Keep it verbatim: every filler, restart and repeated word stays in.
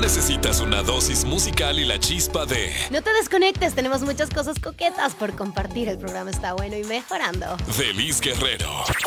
necesitas una dosis musical y la chispa de No te desconectes, tenemos muchas cosas coquetas por compartir. El programa está bueno y mejorando. Feliz Guerrero.